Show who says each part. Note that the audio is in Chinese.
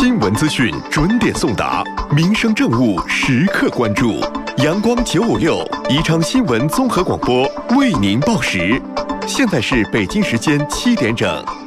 Speaker 1: 新闻资讯准点送达，民生政务时刻关注。阳光956宜昌新闻综合广播为您报时。现在是北京时间7点整。